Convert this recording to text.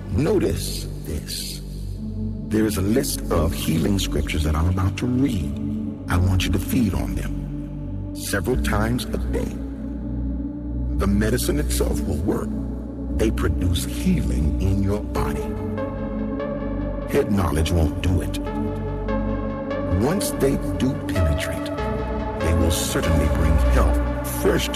Notice this. There is a list of healing scriptures that I'm about to read. I want you to feed on them several times a day. The medicine itself will work. They produce healing in your body. Head knowledge won't do it. Once they do penetrate, they will certainly bring health first